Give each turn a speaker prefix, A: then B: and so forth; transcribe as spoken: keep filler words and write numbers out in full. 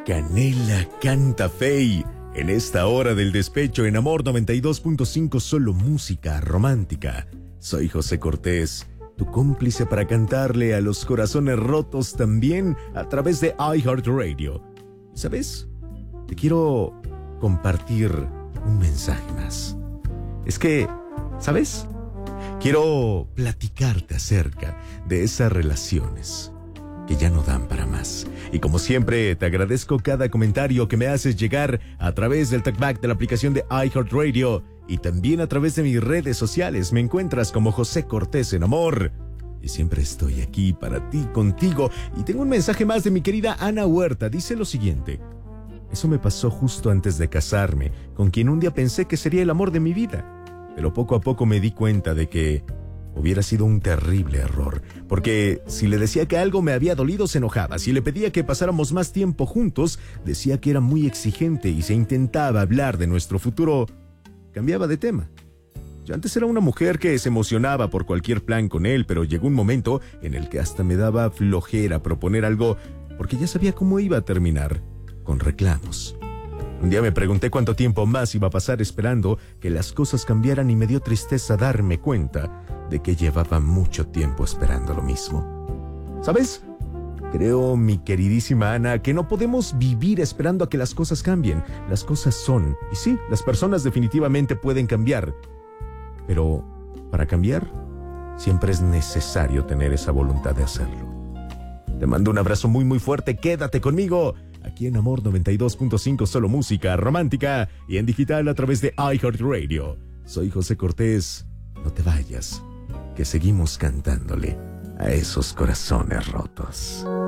A: Canela canta Fey. En esta hora del despecho en Amor noventa y dos punto cinco, solo música romántica. Soy José Cortés, tu cómplice para cantarle a los corazones rotos también a través de iHeartRadio. ¿Sabes? Te quiero compartir un mensaje más. Es que, ¿sabes? Quiero platicarte acerca de esas relaciones que ya no dan para más. Y como siempre, te agradezco cada comentario que me haces llegar a través del talkback de la aplicación de iHeartRadio y también a través de mis redes sociales. Me encuentras como José Cortés en Amor. Y siempre estoy aquí para ti, contigo. Y tengo un mensaje más de mi querida Ana Huerta. Dice lo siguiente: eso me pasó justo antes de casarme, con quien un día pensé que sería el amor de mi vida. Pero poco a poco me di cuenta de que hubiera sido un terrible error, porque si le decía que algo me había dolido, se enojaba. Si le pedía que pasáramos más tiempo juntos, decía que era muy exigente, y si intentaba hablar de nuestro futuro, cambiaba de tema. Yo antes era una mujer que se emocionaba por cualquier plan con él, pero llegó un momento en el que hasta me daba flojera proponer algo, porque ya sabía cómo iba a terminar, con reclamos. Un día me pregunté cuánto tiempo más iba a pasar esperando que las cosas cambiaran, y me dio tristeza darme cuenta de que llevaba mucho tiempo esperando lo mismo. ¿Sabes? Creo, mi queridísima Ana, que no podemos vivir esperando a que las cosas cambien. Las cosas son, y sí, las personas definitivamente pueden cambiar. Pero para cambiar, siempre es necesario tener esa voluntad de hacerlo. Te mando un abrazo muy muy fuerte. Quédate conmigo aquí en Amor noventa y dos punto cinco, solo música romántica, y en digital a través de iHeartRadio. Soy José Cortés. No te vayas, que seguimos cantándole a esos corazones rotos.